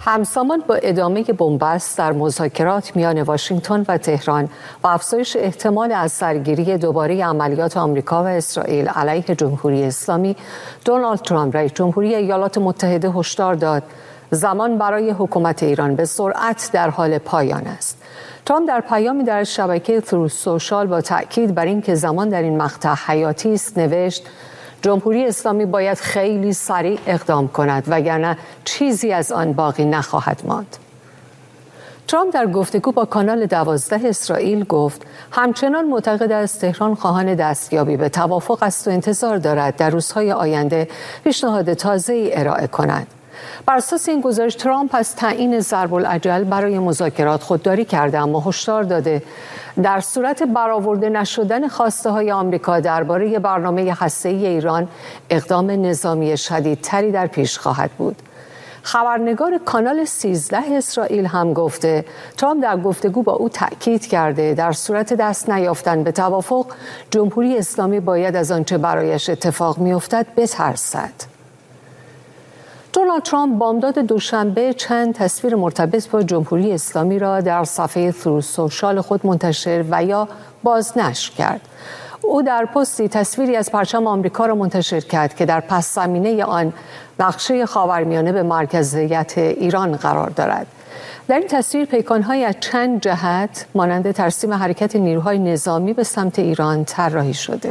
همزمان با ادامه بنبست در مذاکرات میان واشنگتن و تهران و افزایش احتمال از سرگیری دوباره عملیات آمریکا و اسرائیل علیه جمهوری اسلامی، دونالد ترامپ رئیس جمهوری ایالات متحده هشدار داد زمان برای حکومت ایران به سرعت در حال پایان است. ترامپ در پیامی در شبکه تروث سوشال با تأکید بر اینکه زمان در این مقطع حیاتی است نوشت: جمهوری اسلامی باید خیلی سریع اقدام کند وگرنه چیزی از آن باقی نخواهد ماند. ترامپ در گفتگو با کانال 12 اسرائیل گفت همچنان معتقد است تهران خواهان دستیابی به توافق است و انتظار دارد در روزهای آینده پیشنهاد تازه‌ای ارائه کند. بر اساس این گزارش ترامپ از تعیین ضرب الاجل برای مذاکرات خودداری کرده، اما هشدار داده در صورت برآورده نشدن خواسته‌های آمریکا درباره برنامه هسته‌ای ایران اقدام نظامی شدیدتری در پیش خواهد بود. خبرنگار کانال 13 اسرائیل هم گفته ترامپ در گفتگو با او تأکید کرده در صورت دست نیافتن به توافق جمهوری اسلامی باید از آنچه برایش اتفاق می‌افتد بترسد. دونالد ترامپ بامداد دوشنبه چند تصویر مرتبط با جمهوری اسلامی را در صفحه تروث سوشال خود منتشر و یا بازنشر کرد. او در پستی تصویری از پرچم آمریکا را منتشر کرد که در پس زمینه آن نقشه خاورمیانه به مرکزیت ایران قرار دارد. در این تصویر پیکان‌های از چند جهت مانند ترسیم حرکت نیروهای نظامی به سمت ایران طراحی شده.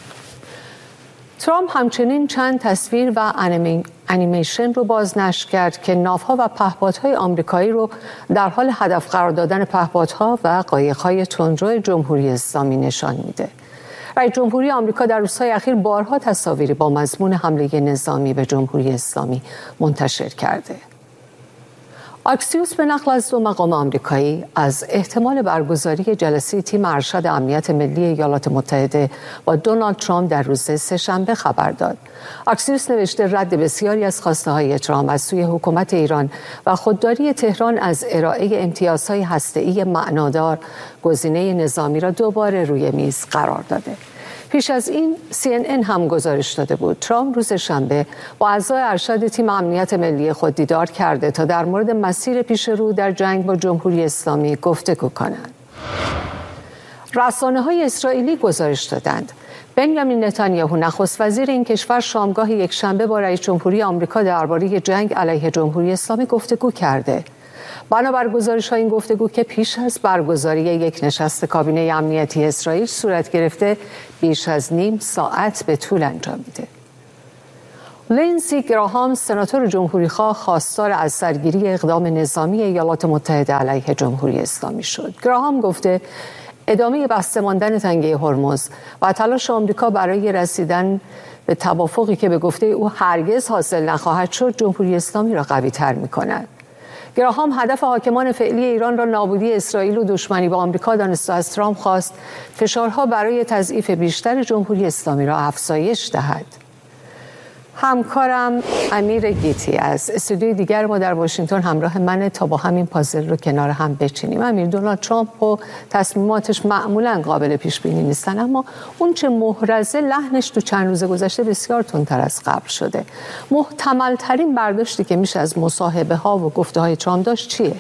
ترامپ همچنین چند تصویر و انیمیشن رو بازنشر کرد که ناوها و پهپادهای آمریکایی رو در حال هدف قرار دادن پهپادها و قایق‌های تندرو جمهوری اسلامی نشان میده. رئیس جمهوری آمریکا در روزهای اخیر بارها تصاویری با مضمون حمله نظامی به جمهوری اسلامی منتشر کرده. آکسیوس به نقل از دو مقام آمریکایی از احتمال برگزاری جلسه تیم ارشد امنیت ملی ایالات متحده با دونالد ترامپ در روز سه‌شنبه خبر داد. آکسیوس نوشته رد بسیاری از خواسته‌های ترامپ از سوی حکومت ایران و خودداری تهران از ارائه امتیازهای هسته‌ای معنادار گزینه نظامی را دوباره روی میز قرار داده. پیش از این CNN هم گزارش داده بود ترامپ روز شنبه با اعضای ارشد تیم امنیت ملی خود دیدار کرده تا در مورد مسیر پیش رو در جنگ با جمهوری اسلامی گفتگو کنند. رسانه‌های اسرائیلی گزارش دادند بنیامین نتانیاهو نخست وزیر این کشور شامگاه یکشنبه با رئیس جمهوری آمریکا درباره جنگ علیه جمهوری اسلامی گفتگو کرده. بنابر گزارش‌های این گفتگو که پیش از برگزاری یک نشست کابینه امنیتی اسرائیل صورت گرفته بیش از نیم ساعت به طول انجامیده. لینزی گراهام سناتور جمهوریخواه خواستار از سرگیری اقدام نظامی ایالات متحده علیه جمهوری اسلامی شد. گراهام گفته ادامه بسته ماندن تنگه هرمز و تلاش آمریکا برای رسیدن به توافقی که به گفته او هرگز حاصل نخواهد شد جمهوری اسلامی را قوی‌تر می‌کند. گراهام هدف حاکمان فعلی ایران را نابودی اسرائیل و دشمنی با آمریکا دانست و از ترامپ خواست فشارها برای تضعیف بیشتر جمهوری اسلامی را افزایش دهد. همکارم امیر گیتی از استودیوی دیگر ما در واشنگتن همراه منه تا با همین پازل رو کنار هم بچینیم. امیر، دونالد ترامپ و تصمیماتش معمولا قابل پیش بینی نیستن، اما اون چه محرزه لحنش تو چند روز گذشته بسیار تندتر از قبل شده. محتمل ترین برداشتی که میشه از مصاحبه ها و گفته های ترامپ داشت چیه؟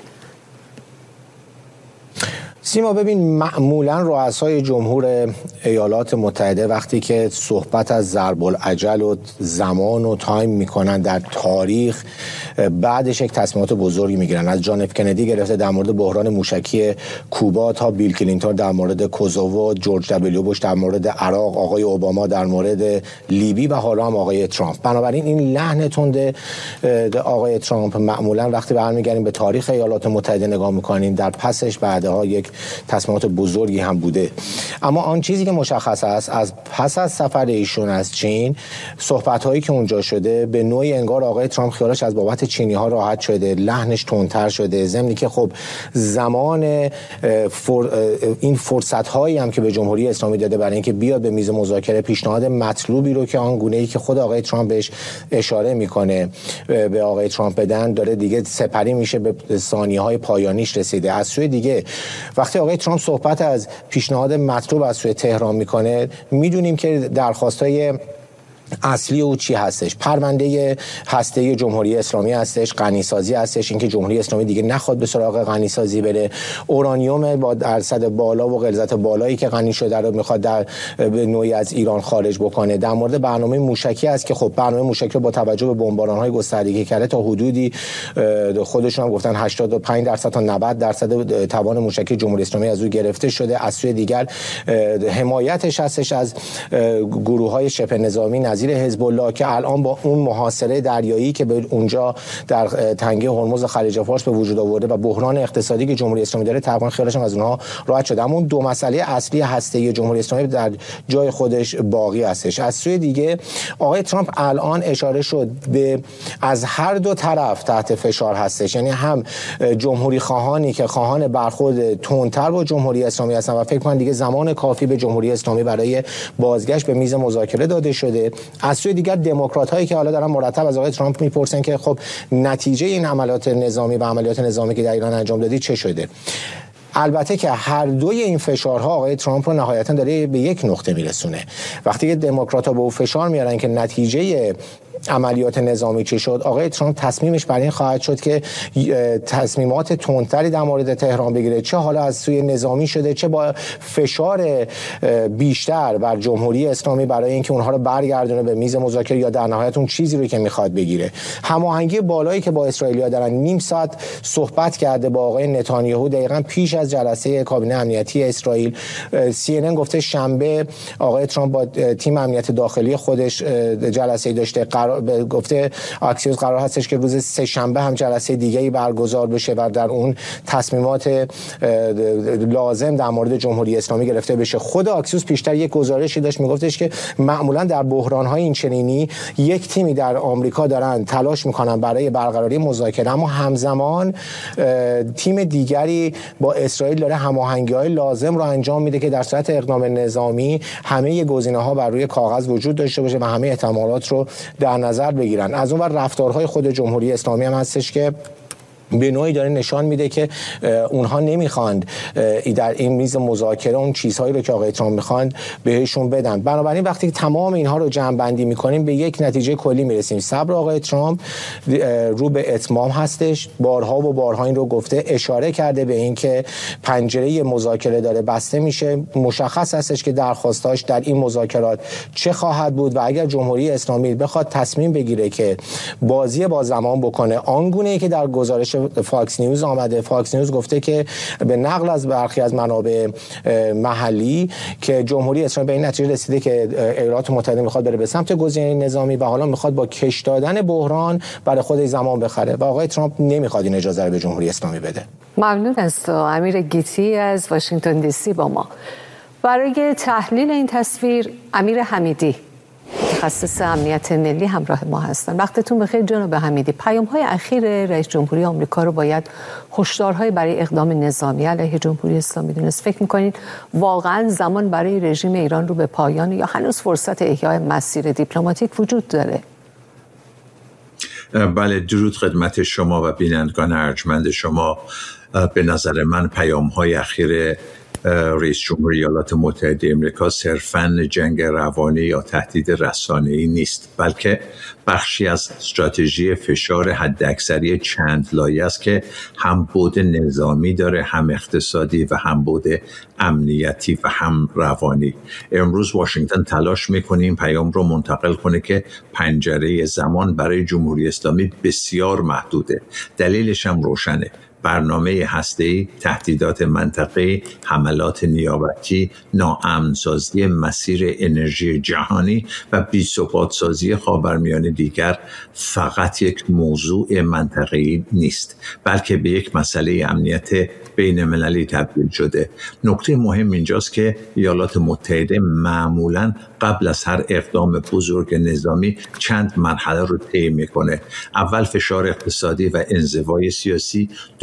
سیما، ببین، معمولا رؤسای جمهور ایالات متحده وقتی که صحبت از ضرب الاجل و زمان و تایم میکنن در تاریخ، بعدش یک تصمیمات بزرگی میگیرن. از جان اف کندی گرفته در مورد بحران موشکی کوبا تا بیل کلینتون در مورد کوزوو، جورج دبلیو بوش در مورد عراق، آقای اوباما در مورد لیبی و حالا هم آقای ترامپ. بنابراین این لحن تند آقای ترامپ معمولا وقتی برمیگردیم به تاریخ ایالات متحده نگاه میکنیم در پسش بعدها یک تصمیمات بزرگی هم بوده. اما آن چیزی که مشخص است از پس از سفر ایشون از چین، صحبت‌هایی که اونجا شده به نوعی انگار آقای ترامپ خیالش از بابت چینی‌ها راحت شده، لحنش تندتر شده، ضمن که خب زمان این فرصت‌هایی هم که به جمهوری اسلامی داده برای اینکه بیاد به میز مذاکره پیشنهاد مطلوبی رو که آن گونه‌ای که خود آقای ترامپ بهش اشاره میکنه به آقای ترامپ بدن داره دیگه سپری میشه، به ثانیه‌های پایانیش رسیده. از سوی دیگه وقتی آقای ترامپ صحبت از پیشنهاد مطلوب از سوی تهران میکنه، میدونیم که درخواستای اصلی او چی هستش؟ پرونده هسته جمهوری اسلامی هستش، غنیسازی هستش، اینکه جمهوری اسلامی دیگه نخواد به سراغ غنیسازی بره، اورانیوم با درصد بالا و غلظت بالایی که غنی شده رو میخواد در نوعی از ایران خارج بکنه. در مورد برنامه موشکی است که خب برنامه موشکی رو با توجه به بمباران‌های گستردگی کرده تا حدودی خودشون هم گفتن 85% تا 90% توان موشکی جمهوری اسلامی از او گرفته شده. از سوی دیگر حمایتش هستش از گروه‌های شبه نظامی نظیر حزب الله که الان با اون محاصره دریایی که به اونجا در تنگه هرمز خلیج فارس به وجود آورده و بحران اقتصادی که جمهوری اسلامی داره تقریبا خیالش هم از اونها راحت شده. اما اون دو مسئله اصلی هسته جمهوری اسلامی در جای خودش باقی هستش. از سوی دیگه آقای ترامپ الان اشاره شد به از هر دو طرف تحت فشار هستش، یعنی هم جمهوری خواهانی که خواهان برخورد تندتر با جمهوری اسلامی هستن و فکر کنم دیگه زمان کافی به جمهوری اسلامی برای بازگشت به میز مذاکره داده شده. از سوی دیگر دموکرات هایی که حالا دارن مرتب از آقای ترامپ میپرسن که خب نتیجه این عملیات نظامی و عملیات نظامی که در ایران انجام دادی چه شده؟ البته که هر دوی این فشارها آقای ترامپ رو نهایتاً داره به یک نقطه میرسونه. وقتی که دموکرات‌ها به او فشار میارن که نتیجه عملیات نظامی چی شد، آقای ترامپ تصمیمش بر این خواهد شد که تصمیمات تندتری در مورد تهران بگیره، چه حالا از سوی نظامی شده چه با فشار بیشتر بر جمهوری اسلامی برای اینکه اونها رو برگردونه به میز مذاکره یا در نهایت اون چیزی رو که میخواد بگیره. هماهنگی بالایی که با اسرائیلی‌ها دارن، نیم ساعت صحبت کرده با آقای نتانیاهو دقیقاً پیش از جلسه کابینه امنیتی اسرائیل. CNN گفته شنبه آقای ترامپ با تیم امنیت داخلی خودش جلسه‌ای داشته. گفته اکسیوس قرار هستش که روز سه شنبه هم جلسه دیگه‌ای برگزار بشه و در اون تصمیمات لازم در مورد جمهوری اسلامی گرفته بشه. خود اکسیوس پیشتر یک گزارشی داشت میگفتش که معمولا در بحران‌های این چنینی یک تیمی در آمریکا دارن تلاش میکنن برای برقراری مذاکره، اما همزمان تیم دیگری با اسرائیل داره هماهنگی‌های لازم رو انجام میده که در صورت اقدام نظامی همه گزینه‌ها بر روی کاغذ وجود داشته باشه و همه احتمالات رو در نظر بگیرن. از اون ور رفتارهای خود جمهوری اسلامی هم هستش که به نوعی داره نشان میده که اونها نمیخواند در این میز مذاکره اون چیزهایی رو که آقای ترامپ میخواند بهشون بدن. بنابراین وقتی تمام اینها رو جمع بندی میکنیم به یک نتیجه کلی میرسیم. صبر آقای ترامپ رو به اتمام هستش. بارها و بارها این رو گفته، اشاره کرده به این که پنجره مذاکره داره بسته میشه. مشخص هستش که درخواستاش در این مذاکرات چه خواهد بود و اگر جمهوری اسلامی بخواد تصمیم بگیره که بازی با زمان بکنه، آنگونه‌ای که در گزارش فاکس نیوز آمده، فاکس نیوز گفته که به نقل از برخی از منابع محلی که جمهوری اسلامی به این نتیجه رسیده که ایالات متحده میخواد بره به سمت گزینه نظامی و حالا میخواد با کش دادن بحران برای خودش زمان بخره و آقای ترامپ نمیخواد این اجازه رو به جمهوری اسلامی بده. ممنون از تو امیر گیتی از واشنگتن دی سی. با ما برای تحلیل این تصویر امیر حمیدی متخصص امنیت ملی همراه ما هستن. وقتتون بخیر جناب حمیدی. پیام‌های اخیر رئیس جمهوری آمریکا رو باید هشدارهای برای اقدام نظامی علیه جمهوری اسلامی دونست. فکر می‌کنید واقعاً زمان برای رژیم ایران رو به پایان یا هنوز فرصت احیای مسیر دیپلماتیک وجود داره؟ بله، درود خدمت شما و بینندگان ارجمند شما. به نظر من پیام‌های اخیر رئیس جمهور ایالات متحده آمریکا صرفاً جنگ روانی یا تهدید رسانه‌ای نیست، بلکه بخشی از استراتژی فشار حداکثری چند لایه است که هم بعد نظامی داره، هم اقتصادی و هم بعد امنیتی و هم روانی. امروز واشنگتن تلاش می‌کنه این پیام رو منتقل کنه که پنجره زمان برای جمهوری اسلامی بسیار محدوده. دلیلش هم روشنه: برنامه هسته‌ای، تهدیدات منطقه‌ای، حملات نیابتی، ناامن‌سازی مسیر انرژی جهانی و بی‌ثبات‌سازی خاورمیانه دیگر فقط یک موضوع منطقه‌ای نیست، بلکه به یک مسئله امنیت بین‌المللی تبدیل شده. نکته مهم اینجاست که ایالات متحده معمولاً قبل از هر اقدام بزرگ نظامی چند مرحله رو طی می‌کنه. اول فشار اقتصادی و انزوای سیاسی،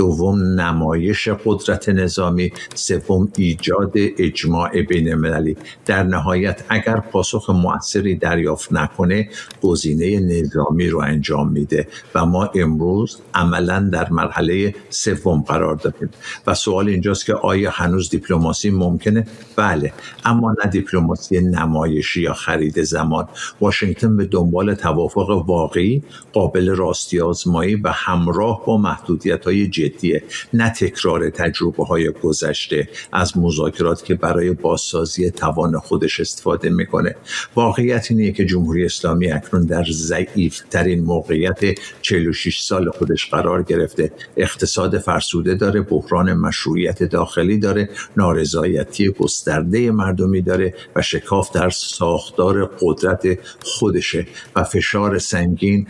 دوم نمایش قدرت نظامی، سوم ایجاد اجماع بین المللی. در نهایت اگر پاسخ مؤثری دریافت نکنه گزینه نظامی رو انجام میده و ما امروز عملاً در مرحله سوم قرار داریم و سوال اینجاست که آیا هنوز دیپلماسی ممکنه؟ بله، اما نه دیپلماسی نمایشی یا خرید زمان. واشنگتن به دنبال توافق واقعی، قابل راستی آزمایی و همراه با محدودیت‌های جدیه، نه تکرار تجربه‌های گذشته از مذاکرات که برای بازسازی توان خودش استفاده میکنه. واقعیت اینه که جمهوری اسلامی اکنون در ضعیف‌ترین موقعیت 46 سال خودش قرار گرفته. اقتصاد فرسوده داره، بحران مشروعیت داخلی داره، نارضایتی گسترده مردمی داره و شکاف در ساختار قدرت خودشه و فشار سنگین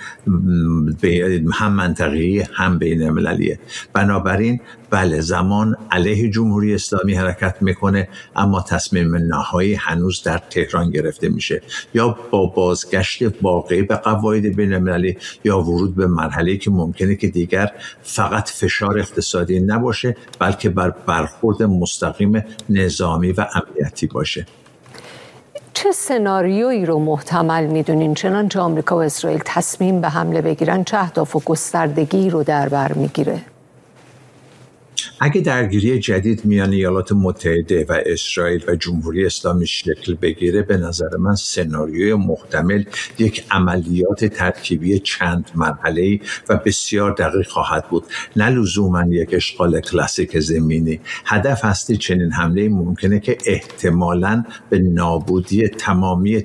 هم منطقه‌ای هم بین المللیه. بنابراین بله، زمان علیه جمهوری اسلامی حرکت میکنه، اما تصمیم نهایی هنوز در تهران گرفته میشه، یا با بازگشت واقعی به قواعد بین المللی یا ورود به مرحله‌ای که ممکنه که دیگر فقط فشار اقتصادی نباشه بلکه بر برخورد مستقیم نظامی و امنیتی باشه. چه سناریویی رو محتمل میدونین چنانچه آمریکا و اسرائیل تصمیم به حمله بگیرن چه اهداف و گستردگی رو در بر میگیره؟ اگه درگیری جدید میان ایالات متحده و اسرائیل و جمهوری اسلامی شکل بگیره، به نظر من سناریوی محتمل یک عملیات ترکیبی چند مرحله‌ای و بسیار دقیق خواهد بود، نه لزوما یک اشغال کلاسیک زمینی. هدف اصلی چنین حمله ممکنه که احتمالاً به نابودی تمامی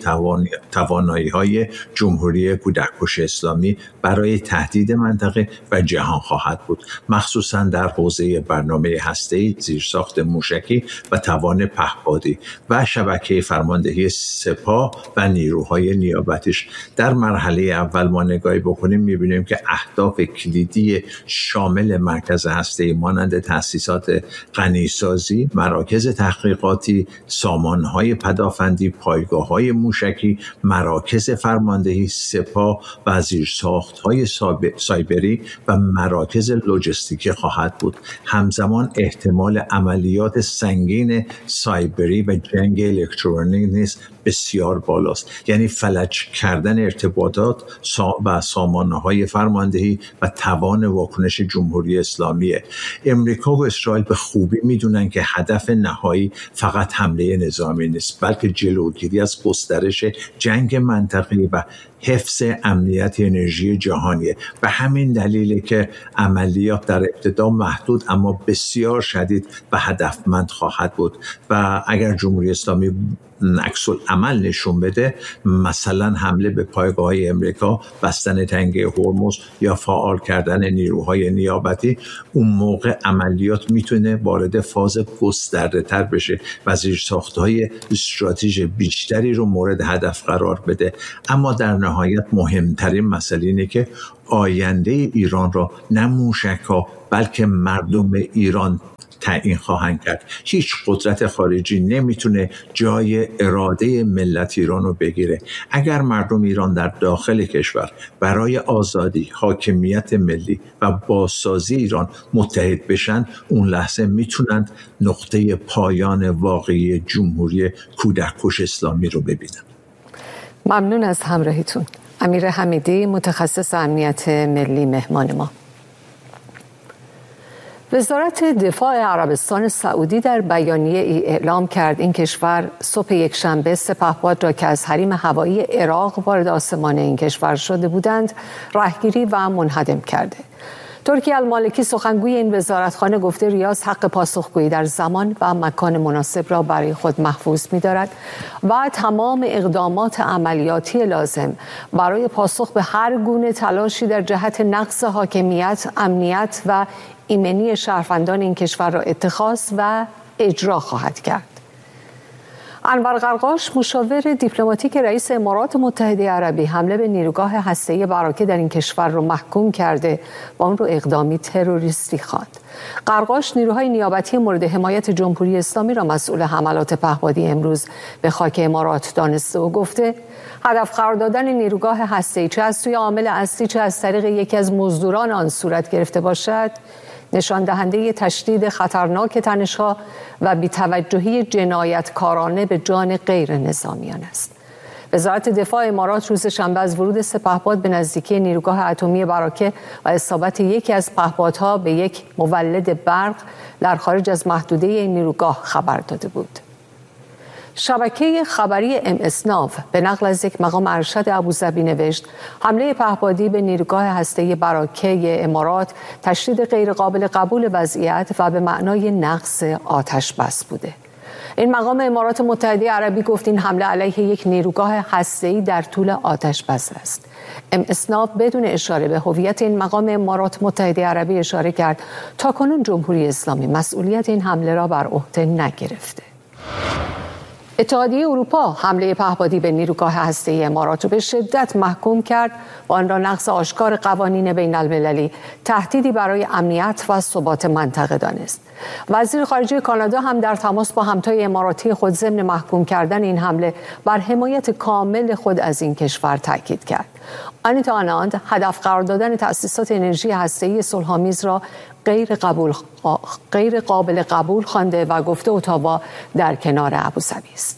توانایی‌های جمهوری کودککش اسلامی برای تهدید منطقه و جهان خواهد بود، مخصوصاً در حوزه برنامه هسته‌ای، زیرساخت موشکی و توان پهپادی و شبکه فرماندهی سپاه و نیروهای نیابتیش. در مرحله اول ما نگاهی بکنیم می‌بینیم که اهداف کلیدی شامل مرکز هسته‌ای مانند تأسیسات غنیسازی، مراکز تحقیقاتی، سامانهای پدافندی، پایگاه‌های موشکی، مراکز فرماندهی سپاه و زیرساخت‌های سایبری و مراکز لوجستیکی خواهد بود. همزمان احتمال عملیات سنگین سایبری و جنگ الکترونیکی نیز بسیار بالاست، یعنی فلج کردن ارتباطات و سامانه‌های فرماندهی و توان واکنش جمهوری اسلامی. امریکا و اسرائیل به خوبی میدونن که هدف نهایی فقط حمله نظامی نیست، بلکه جلوگیری از گسترش جنگ منطقه‌ای و حفظ امنیت انرژی جهانیه. به همین دلیله که عملیات در ابتدا محدود اما بسیار شدید و هدفمند خواهد بود و اگر جمهوری اسلامی عکس العمل نشون بده، مثلا حمله به پایگاه‌های امریکا، بستن تنگه هرمز یا فعال کردن نیروهای نیابتی، اون موقع عملیات میتونه وارد فاز گسترده تر بشه و زیرساخت‌های استراتژی بیشتری رو مورد هدف قرار بده. اما در نهایت مهمترین مسئله اینه که آینده ایران را نه موشک‌ها بلکه مردم ایران تعیین خواهند کرد. هیچ قدرت خارجی نمیتونه جای اراده ملت ایران رو بگیره. اگر مردم ایران در داخل کشور برای آزادی، حاکمیت ملی و بازسازی ایران متحد بشن، اون لحظه میتونند نقطه پایان واقعی جمهوری کودککش اسلامی رو ببینن. ممنون از همراهیتون. امیر حمیدی، متخصص امنیت ملی، مهمان ما. وزارت دفاع عربستان سعودی در بیانیه ای اعلام کرد این کشور صبح یکشنبه سپهباد را که از حریم هوایی عراق وارد آسمان این کشور شده بودند رهگیری و منهدم کرده. ترکی المالکی سخنگوی این وزارتخانه گفته ریاض حق پاسخگویی در زمان و مکان مناسب را برای خود محفوظ می‌دارد و تمام اقدامات عملیاتی لازم برای پاسخ به هر گونه تلاشی در جهت نقض حاکمیت، امنیت و ایمنی شهروندان این کشور را اتخاذ و اجرا خواهد کرد. انور قرقاش، مشاور دیپلماتیک رئیس امارات متحده عربی، حمله به نیروگاه هسته‌ای براکه در این کشور را محکوم کرده و آن را اقدامی تروریستی خواند. قرقاش نیروهای نیابتی مورد حمایت جمهوری اسلامی را مسئول حملات پهپادی امروز به خاک امارات دانسته و گفته هدف قرار دادن نیروگاه هسته‌ای چه از سوی عامل اصلی چه از طریق یکی از مزدوران آن صورت گرفته باشد نشان دهنده تشدید خطرناک تنش‌ها و بی‌توجهی جنایتکارانه به جان غیر نظامیان است. وزارت دفاع امارات روز شنبه از ورود سپهباد به نزدیکی نیروگاه اتمی براکه و اصابت یکی از پهپادها به یک مولد برق در خارج از محدوده این نیروگاه خبر داده بود. شبکه خبری MS-NAV به نقل از یک مقام ارشد ابوظبی نوشت حمله پهپادی به نیروگاه هسته‌ای براکه امارات تشدید غیرقابل قبول وضعیت و به معنای نقض آتش بس بوده. این مقام امارات متحده عربی گفت این حمله علیه یک نیروگاه هسته‌ای در طول آتش بس است. MS-NAV بدون اشاره به هویت این مقام امارات متحده عربی اشاره کرد تاکنون جمهوری اسلامی مسئولیت این حمله را بر عهده نگرفته. اتحادیه اروپا حمله پهپادی به نیروگاه هسته‌ای امارات را به شدت محکوم کرد و آن را نقض آشکار قوانین بین المللی، تهدیدی برای امنیت و ثبات منطقه دانست. وزیر خارجه کانادا هم در تماس با همتای اماراتی خود ضمن محکوم کردن این حمله بر حمایت کامل خود از این کشور تاکید کرد. آنیتا آناند هدف قرار دادن تأسیسات انرژی هسته‌ای صلح‌آمیز را غیر قابل قبول خوانده و گفته اتاوا در کنار ابوظبی است.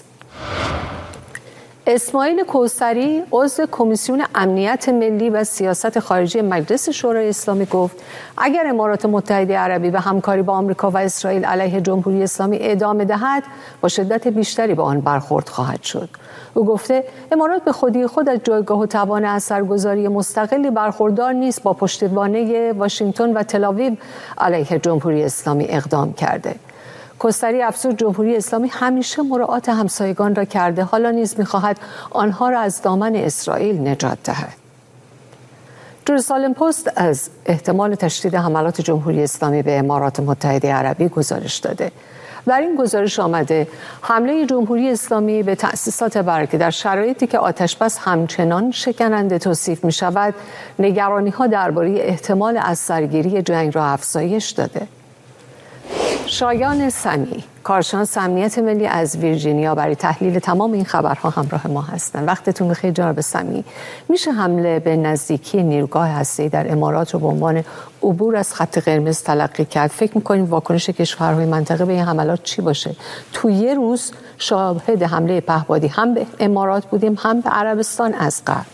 اسماعیل کوثری عضو کمیسیون امنیت ملی و سیاست خارجی مجلس شورای اسلامی گفت اگر امارات متحده عربی به همکاری با آمریکا و اسرائیل علیه جمهوری اسلامی ادامه دهد با شدت بیشتری به آن برخورد خواهد شد. او گفته امارات به خودی خود از جایگاه و توان اثرگذاری مستقلی برخوردار نیست، با پشتوانه واشنگتن و تل‌آویو علیه جمهوری اسلامی اقدام کرده. کوثری افزود جمهوری اسلامی همیشه مراعات همسایگان را کرده، حالا نیز می‌خواهد آنها را از دامن اسرائیل نجات دهد. جروسالم پست از احتمال تشدید حملات جمهوری اسلامی به امارات متحده عربی گزارش داده. در این گزارش آمده حمله جمهوری اسلامی به تأسیسات براکه در شرایطی که آتش بس همچنان شکننده توصیف می شود، نگرانی ها درباره احتمال از سرگیری جنگ را افزایش داده. شایان سمیعی، کارشناس امنیت ملی از ویرجینیا، برای تحلیل تمام این خبرها همراه ما هستند. وقتتون بخیر جناب سمیعی. میشه حمله به نزدیکی نیروگاه هسته‌ای در امارات رو به عنوان عبور از خط قرمز تلقی کرد؟ فکر می‌کنید واکنش کشورهای منطقه به این حملات چی باشه؟ تو یه روز شاهد حمله پهپادی هم به امارات بودیم هم به عربستان از غرب.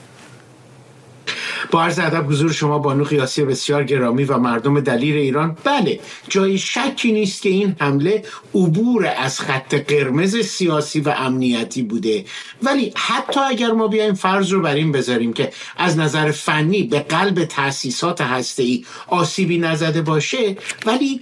با عرض ادب حضور شما بانو قیاسی بسیار گرامی و مردم دلیر ایران، بله جای شکی نیست که این حمله عبور از خط قرمز سیاسی و امنیتی بوده، ولی حتی اگر ما بیایم فرض رو بر این بذاریم که از نظر فنی به قلب تأسیسات هسته‌ای آسیبی نزده باشه، ولی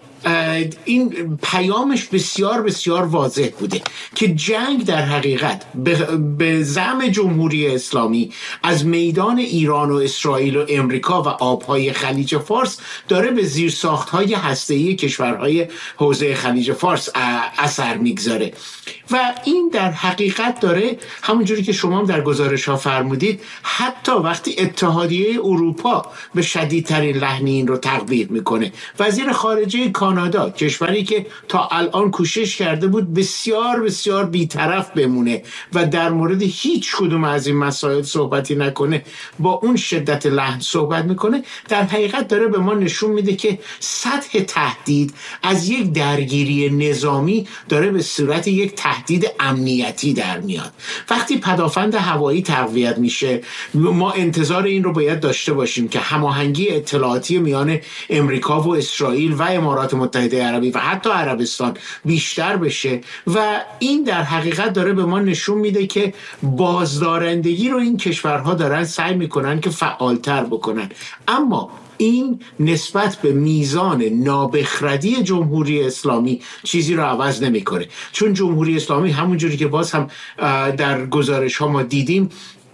این پیامش بسیار بسیار واضح بوده که جنگ در حقیقت به زعم جمهوری اسلامی از میدان ایران و اسرائیل و امریکا و آبهای خلیج فارس داره به زیرساخت‌های هسته‌ای کشورهای حوزه خلیج فارس اثر میگذاره و این در حقیقت داره همونجوری که شما در گزارش ها فرمودید، حتی وقتی اتحادیه اروپا به شدیدترین لحن این رو تقبیح میکنه. وزیر خارجه کانادا، کشوری که تا الان کوشش کرده بود بسیار بسیار بی‌طرف بمونه و در مورد هیچ کدوم از این مسائل صحبتی نکنه، با اون شدت لحن صحبت میکنه، در حقیقت داره به ما نشون میده که سطح تهدید از یک درگیری نظامی داره به صورت یک تهدید امنیتی در میاد. وقتی پدافند هوایی تقویت میشه، ما انتظار این رو باید داشته باشیم که هماهنگی اطلاعاتی میان امریکا و اسرائیل و امارات متحده عربی و حتی عربستان بیشتر بشه و این در حقیقت داره به ما نشون میده که بازدارندگی رو این کشورها دارن سعی میکنن که فعالتر بکنن، اما این نسبت به میزان نابخردی جمهوری اسلامی چیزی رو عوض نمیکنه، چون جمهوری اسلامی همونجوری که باز هم در گزارش ها ما دیدیم،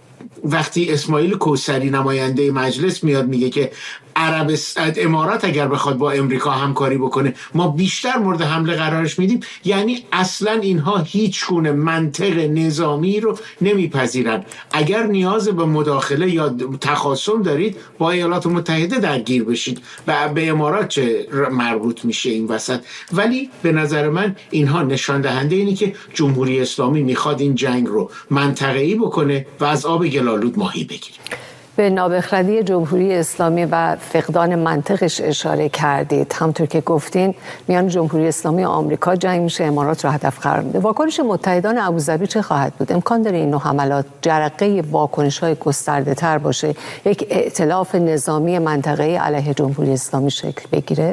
وقتی اسماعیل کوثری نماینده مجلس میاد میگه که امارات اگر بخواد با امریکا همکاری بکنه ما بیشتر مورد حمله قرارش میدیم، یعنی اصلا اینها هیچ گونه منطق نظامی رو نمیپذیرن. اگر نیاز به مداخله یا تخاصم دارید با ایالات متحده درگیر بشید و به امارات چه مربوط میشه این وسط، ولی به نظر من اینها نشان دهنده اینه که جمهوری اسلامی میخواد این جنگ رو منطقه‌ای بکنه و از آب گلالود ماهی بگیره. به نابخردی جمهوری اسلامی و فقدان منطقش اشاره کردید. همطور که گفتین میان جمهوری اسلامی و آمریکا جنگ میشه، امارات را هدف قرار میده. واکنش متحدان ابوظبی چه خواهد بود؟ امکان داره این نوع حملات جرقه واکنش‌های گسترده‌تر باشه، یک ائتلاف نظامی منطقه‌ای علیه جمهوری اسلامی شکل بگیره؟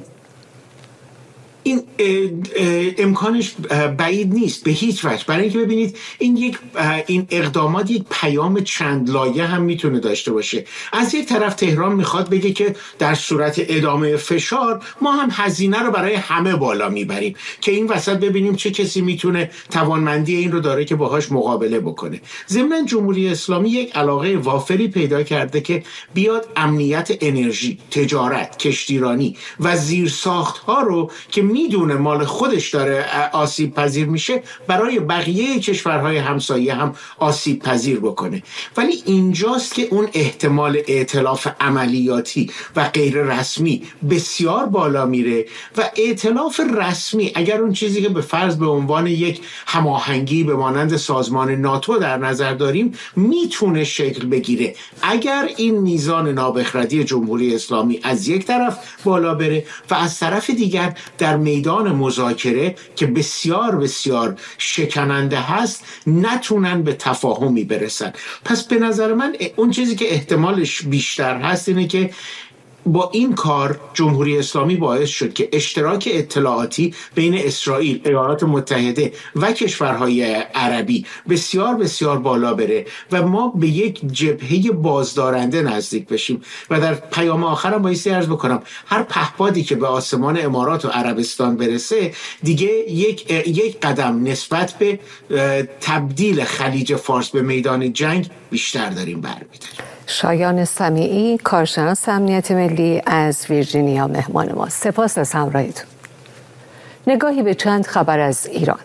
این امکانش بعید نیست به هیچ وجه، برای اینکه ببینید این اقدامات یک پیام چند لایه هم میتونه داشته باشه. از یک طرف تهران میخواد بگه که در صورت ادامه فشار ما هم هزینه رو برای همه بالا میبریم، که این وسط ببینیم چه کسی میتونه توانمندی این رو داره که باهاش مقابله بکنه. ضمن جمهوری اسلامی یک علاقه وافری پیدا کرده که بیاد امنیت انرژی، تجارت، کشتیرانی و زیرساخت‌ها رو که میدونه مال خودش داره آسیب پذیر میشه برای بقیه کشورهای همسایه هم آسیب پذیر بکنه. ولی اینجاست که اون احتمال ائتلاف عملیاتی و غیر رسمی بسیار بالا میره و ائتلاف رسمی، اگر اون چیزی که به فرض به عنوان یک هماهنگی به مانند سازمان ناتو در نظر داریم میتونه شکل بگیره، اگر این میزان نابخردی جمهوری اسلامی از یک طرف بالا بره و از طرف دیگر در میدان مذاکره که بسیار بسیار شکننده هست نتونن به تفاهمی برسن. پس به نظر من اون چیزی که احتمالش بیشتر هست اینه که با این کار جمهوری اسلامی باعث شد که اشتراک اطلاعاتی بین اسرائیل، ایالات متحده و کشورهای عربی بسیار بسیار بالا بره و ما به یک جبهه بازدارنده نزدیک بشیم. و در پیام آخرم بایستی عرض بکنم هر پهپادی که به آسمان امارات و عربستان برسه دیگه یک قدم نسبت به تبدیل خلیج فارس به میدان جنگ بیشتر داریم برمی‌داریم. شایان سمیعی، کارشناس امنیت ملی از ویرجینیا مهمان ما. سپاس از همراهیتون. نگاهی به چند خبر از ایران.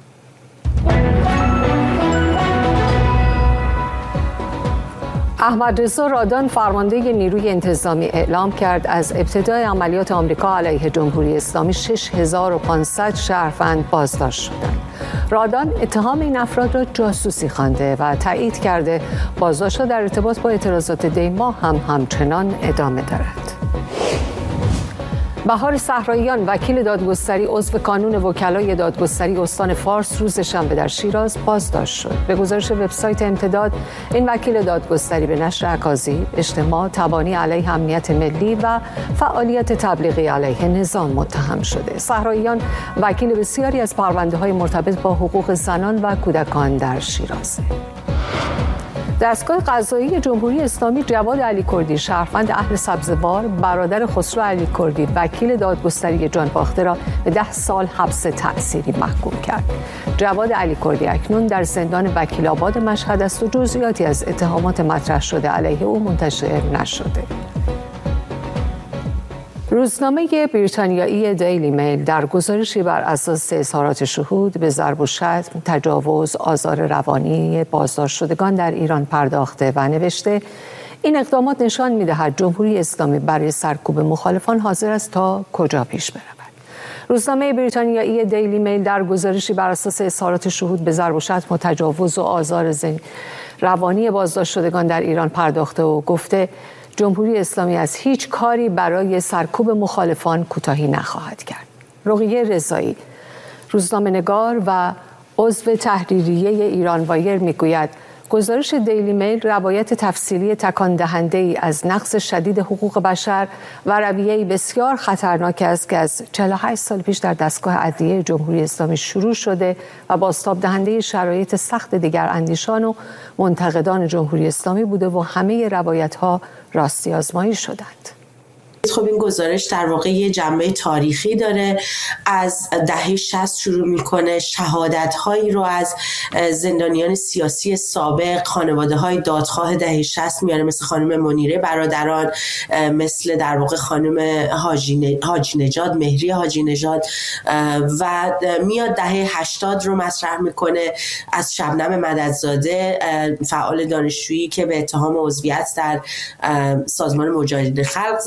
احمد رضا رادان فرمانده نیروی انتظامی اعلام کرد از ابتدای عملیات آمریکا علیه جمهوری اسلامی 6500 شهروند بازداشت شدند. رادان اتهام این افراد را جاسوسی خوانده و تایید کرده بازداشت‌ها در ارتباط با اعتراضات دی ماه هم همچنان ادامه دارد. بهار صحراییان، وکیل دادگستری عضو کانون وکلای دادگستری استان فارس، روز شنبه در شیراز بازداشت شد. به گزارش وبسایت امتداد، این وکیل دادگستری به نشر اکاذیب، اجتماع، تبانی علیه امنیت ملی و فعالیت تبلیغی علیه نظام متهم شده. صحراییان وکیل بسیاری از پرونده‌های مرتبط با حقوق زنان و کودکان در شیراز. دستگاه قضایی جمهوری اسلامی جواد علیکردی، شهروند اهل سبزوار، برادر خسرو علیکردی، وکیل دادگستری جانباخته را به 10 سال حبس تأثیری محکوم کرد. جواد علیکردی اکنون در زندان وکیل آباد مشهد است و جزئیاتی از اتهامات مطرح شده علیه او منتشر نشده. روزنامه بریتانیایی دیلی میل در گزارشی بر اساس اظهارات شهود به ضرب و شتم، تجاوز، آزار روانی بازداشت شدگان در ایران پرداخته و نوشته این اقدامات نشان می‌دهد جمهوری اسلامی برای سرکوب مخالفان حاضر است تا کجا پیش برود. روزنامه بریتانیایی دیلی میل در گزارشی بر اساس اظهارات شهود به ضرب و شتم و تجاوز و آزار روانی بازداشت شدگان در ایران پرداخته و گفته جمهوری اسلامی از هیچ کاری برای سرکوب مخالفان کوتاهی نخواهد کرد. رقیه رضایی، روزنامه‌نگار و عضو تحریریه ایران وایر میگوید گزارش دیلی میل روایت تفصیلی تکان دهنده‌ای از نقض شدید حقوق بشر و رویه‌ای بسیار خطرناک است که از 48 سال پیش در دستگاه عدلیه جمهوری اسلامی شروع شده و بازتاب دهنده شرایط سخت دیگر اندیشان و منتقدان جمهوری اسلامی بوده و همه روایت‌ها راستی آزمایی شدند. خب این گزارش در واقع یه جنبه تاریخی داره، از دهه 60 شروع میکنه، شهادت‌هایی رو از زندانیان سیاسی سابق، خانواده‌های دادخواه دهه 60 میاره، مثل خانم منیره برادران، مثل در واقع خانم حاجی نژاد، مهری حاجی نژاد، و میاد دهه 80 رو مطرح میکنه از شبنم مددزاده، فعال دانشجویی که به اتهام عضویت در سازمان مجاهدین خلق زندانی شده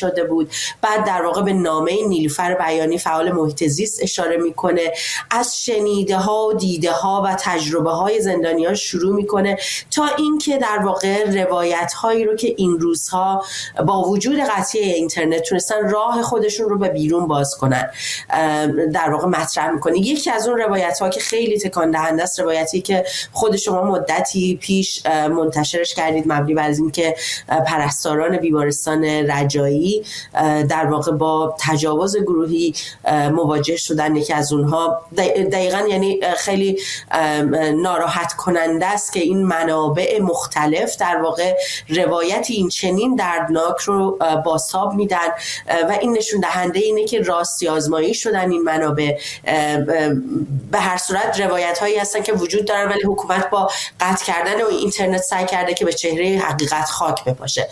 شده بود. بعد در واقع به نامه نیلوفر بیانی فعال محیط زیست اشاره میکنه، از شنیده ها و دیده ها و تجربه های زندانیان شروع میکنه تا اینکه در واقع روایت هایی رو که این روزها با وجود قضیه اینترنت تونستن راه خودشون رو به بیرون باز کنن در واقع مطرح میکنه. یکی از اون روایت ها که خیلی تکان دهنده است، روایتی که خود شما مدتی پیش منتشرش کردید، مبنی بر اینکه پرستاران بیمارستان رجایی در واقع با تجاوز گروهی مواجه شدن. یکی از اونها دقیقاً یعنی خیلی ناراحت کننده است که این منابع مختلف در واقع روایت این چنین دردناک رو بازتاب میدن و این نشون دهنده اینه که راستی آزمایی شدن این منابع. به هر صورت روایت هایی هستن که وجود دارن ولی حکومت با قطع کردن و اینترنت سعی کرده که به چهره حقیقت خاک بپاشه.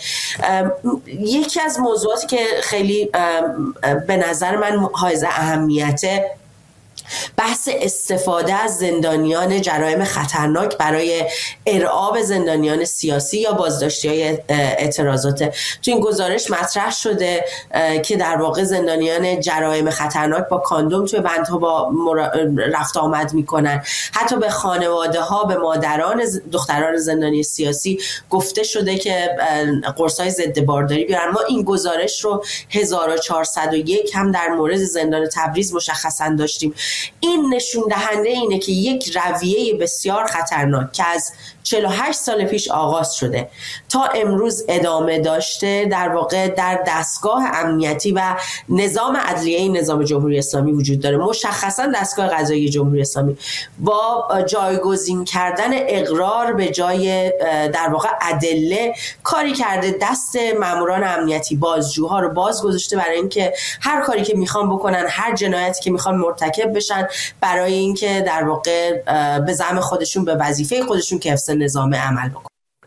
یکی از موضوعاتی که خیلی به نظر من حائز اهمیته بحث استفاده از زندانیان جرایم خطرناک برای ارعاب زندانیان سیاسی یا بازداشتی‌های اعتراضات. تو این گزارش مطرح شده که در واقع زندانیان جرایم خطرناک با کاندوم توی بندها با رفت آمد میکنن. حتی به خانواده ها، به مادران دختران زندانی سیاسی گفته شده که قرصای ضد بارداری بیارن. ما این گزارش رو 1401 هم در مورد زندان تبریز مشخصا داشتیم. این نشون دهنده اینه که یک رویه بسیار خطرناک که از 48 سال پیش آغاز شده تا امروز ادامه داشته در واقع در دستگاه امنیتی و نظام عدلیه نظام جمهوری اسلامی وجود داره. مشخصا دستگاه قضایی جمهوری اسلامی با جایگزین کردن اقرار به جای در واقع ادله کاری کرده دست ماموران امنیتی بازجوها رو باز گذاشته برای اینکه هر کاری که میخوان بکنن، هر جنایتی که میخوان مرتکب بشن، برای اینکه در واقع به زعم خودشون به وظیفه خودشون که حفظ نظام عمل بکنن.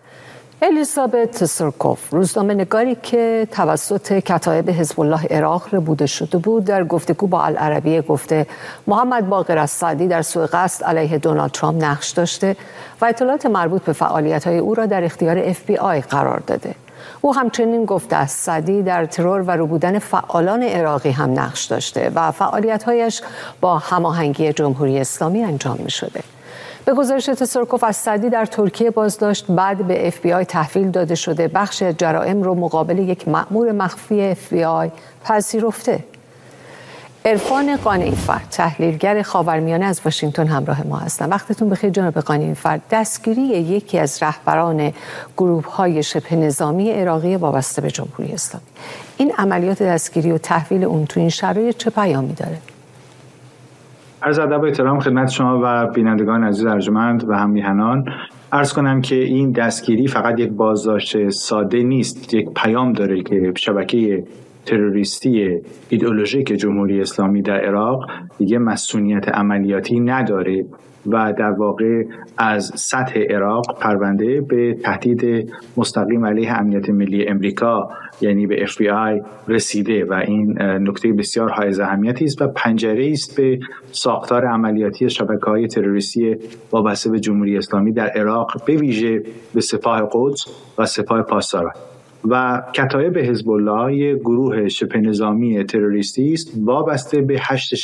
الیزابت سرکوف، روزنامه‌نگاری که توسط کتایب حزب الله عراق ربوده شده بود، در گفتگو با العربیه گفته محمد باقر السعدی در سوء قصد علیه دونالد ترامپ نقش داشته و اطلاعات مربوط به فعالیت‌های او را در اختیار FBI قرار داده. او همچنین گفته السعدی در ترور و ربودن فعالان عراقی هم نقش داشته و فعالیت‌هایش با هماهنگی جمهوری اسلامی انجام می‌شده. به گزارش تسرکوف، السعدی در ترکیه بازداشت، بعد به FBI تحویل داده شده، بخش جرائم رو مقابل یک مأمور مخفی FBI پذیرفته. عرفان قانعی‌فر، تحلیلگر خاورمیانه، از واشنگتن همراه ما هستند. وقتتون بخیر جناب قانعی‌فر. دستگیری یکی از رهبران گروه‌های شبه نظامی عراقی وابسته به جمهوری اسلامی، این عملیات دستگیری و تحویل اون تو این شرایط چه پیامی داره؟ عرض ادب و احترام خدمت شما و بینندگان عزیز ارجمند و هم میهنان. عرض کنم که این دستگیری فقط یک بازداشت ساده نیست، یک پیام داره که شبکه تروریستی ایدئولوژیک جمهوری اسلامی در عراق دیگه مسئولیت عملیاتی نداره و در واقع از سطح عراق پرونده به تهدید مستقیم علیه امنیت ملی امریکا یعنی به FBI رسیده و این نکته بسیار حائز اهمیتی است و پنجره است به ساختار عملیاتی شبکه‌های تروریستی وابسته به جمهوری اسلامی در عراق، به ویژه به سپاه قدس و سپاه پاسداران. و کتایب حزب الله یک گروه شبه نظامی تروریستی است وابسته به هشت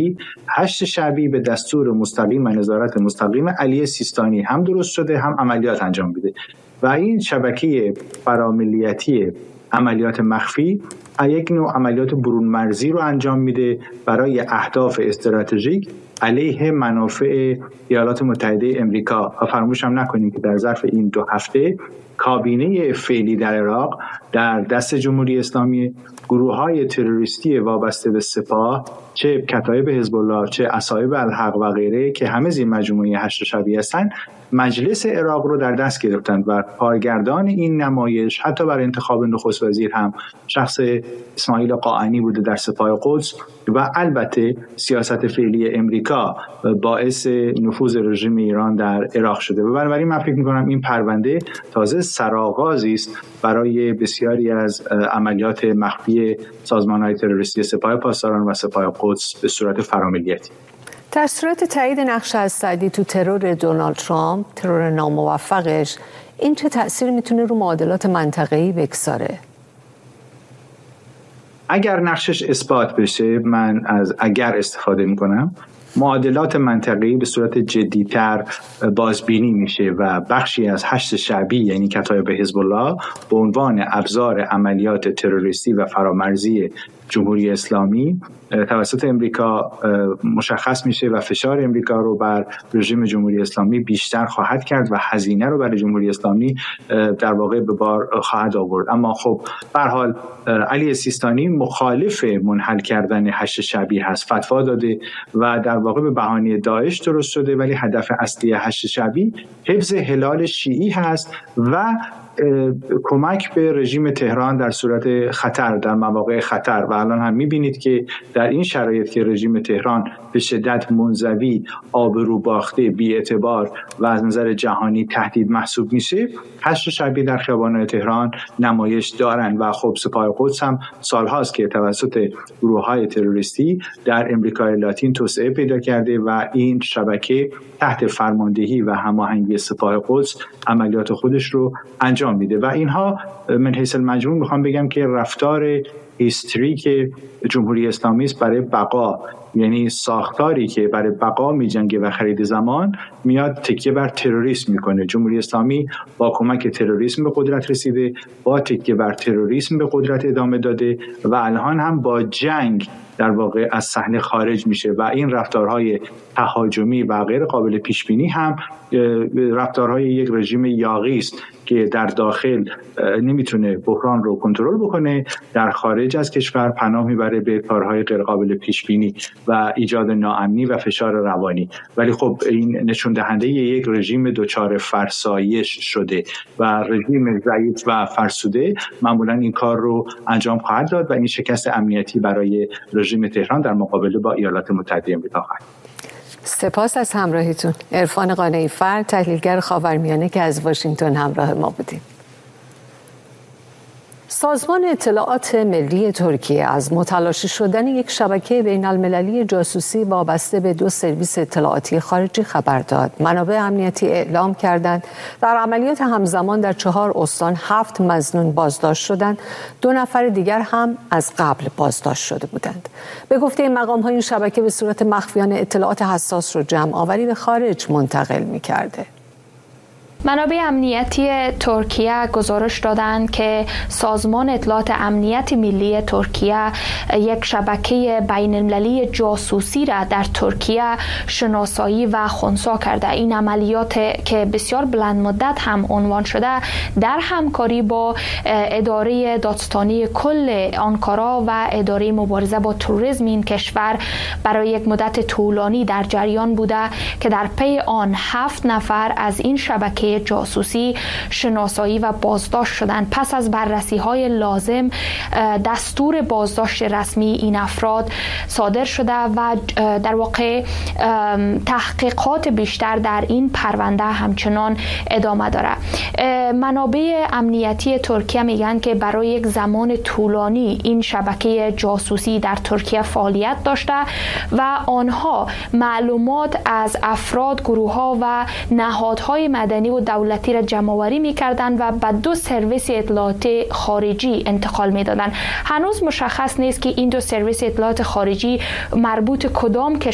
شعبی به دستور مستقیم و نظارت مستقیم علی سیستانی هم درست شده، هم عملیات انجام میده و این شبکه فراملیتی عملیات مخفی یک نوع عملیات برون مرزی رو انجام میده برای اهداف استراتژیک علیه منافع ایالات متحده امریکا. و فراموش هم نکنیم که در ظرف این 2 هفته کابینه فعلی در عراق در دست جمهوری اسلامی، گروه‌های تروریستی وابسته به سپاه، چه کتایب حزب الله چه اصحاب الحق و غیره که همه زیر مجموعه هشت شعبی هستند، مجلس عراق رو در دست گرفتند و کارگردان این نمایش حتی برای انتخاب نخست وزیر هم شخص اسماعیل قاعنی بوده در سپاه قدس و البته سیاست فعلی امریکا باعث نفوذ رژیم ایران در عراق شده. و بنابراین من فکر می‌کنم این پرونده تازه سرآغازی است برای بسیاری از عملیات مخفی سازمان‌های تروریستی سپاه پاسداران و سپاه قدس به صورت فراملیتی. در صورت تایید نقش السعدی تو ترور دونالد ترامپ، ترور ناموفقش، این چه تأثیری میتونه رو معادلات منطقه‌ای بگذاره؟ اگر نقشش اثبات بشه، من از اگر استفاده میکنم، معادلات منطقه‌ای به صورت جدی‌تر بازبینی میشه و بخشی از هشت شعبی یعنی کتایب حزب الله به عنوان ابزار عملیات تروریستی و فرامرزی جمهوری اسلامی توسط امریکا مشخص میشه و فشار امریکا رو بر رژیم جمهوری اسلامی بیشتر خواهد کرد و هزینه رو برای جمهوری اسلامی در واقع به بار خواهد آورد. اما خب به هر حال علی سیستانی مخالف منحل کردن هشت شعبی هست، فتوا داده و در واقع به بهانه داعش درست شده، ولی هدف اصلی هشت شعبی حفظ هلال شیعی هست و کمک به رژیم تهران در صورت خطر، در مواقع خطر. و الان هم میبینید که در این شرایط که رژیم تهران به شدت منزوی، آبرو باخته، بی‌اعتبار و از نظر جهانی تهدید محسوب میشه، هشت شعبی در خیابان‌های تهران نمایش دارن و خب سپاه قدس هم سالهاست که توسط گروه‌های تروریستی در امریکای لاتین توسعه پیدا کرده و این شبکه تحت فرماندهی و هماهنگی سپاه قدس عملیات خودش رو انجام میده و اینها من حیث المجموع میخوام بگم که رفتار هیستریک جمهوری اسلامی است برای بقا، یعنی ساختاری که برای بقا میجنگه و خرید زمان میاد تکیه بر تروریسم میکنه. جمهوری اسلامی با کمک تروریسم به قدرت رسیده، با تکیه بر تروریسم به قدرت ادامه داده و الان هم با جنگ در واقع از صحنه خارج میشه و این رفتارهای تهاجمی و غیر قابل پیش بینی هم رفتارهای یک رژیم یاغی است که در داخل نمیتونه بحران رو کنترل بکنه، در خارج از کشور پناه میبره به کارهای غیر قابل پیش بینی و ایجاد ناامنی و فشار روانی. ولی خب این نشون دهنده یک رژیم دچار فرسایش شده و رژیم ضعیف و فرسوده معمولا این کار رو انجام خواهد داد و این شکست امنیتی برای رژیم تهران در مقابله با ایالات متحده آمریکا خواهد. سپاس از همراهیتون. عرفان قانعی فر، تحلیلگر خاورمیانه که از واشنگتن همراه ما بودیم. سازمان اطلاعات ملی ترکیه از متلاشی شدن یک شبکه بین المللی جاسوسی وابسته به 2 سرویس اطلاعاتی خارجی خبر داد. منابع امنیتی اعلام کردند در عملیات همزمان در 4 استان 7 مظنون بازداشت شدند. 2 نفر دیگر هم از قبل بازداشت شده بودند. به گفته این مقام‌ها این شبکه به صورت مخفیانه اطلاعات حساس را جمع آوری به خارج منتقل می‌کرده. منابع امنیتی ترکیه گزارش دادند که سازمان اطلاعات امنیت ملی ترکیه یک شبکه بین المللی جاسوسی را در ترکیه شناسایی و خنثی کرده. این عملیات که بسیار بلند مدت هم عنوان شده در همکاری با اداره دادستانی کل آنکارا و اداره مبارزه با تروریسم این کشور برای یک مدت طولانی در جریان بوده که در پی آن 7 نفر از این شبکه جاسوسی شناسایی و بازداشت شدند. پس از بررسی‌های لازم دستور بازداشت رسمی این افراد صادر شده و در واقع تحقیقات بیشتر در این پرونده همچنان ادامه داره. منابع امنیتی ترکیه میگن که برای یک زمان طولانی این شبکه جاسوسی در ترکیه فعالیت داشته و آنها معلومات از افراد، گروه‌ها و نهادهای مدنی و دولتی را جمع‌آوری می‌کردند و به 2 سرویس اطلاعاتی خارجی انتقال می‌دادند. هنوز مشخص نیست که این 2 سرویس اطلاعات خارجی مربوط کدام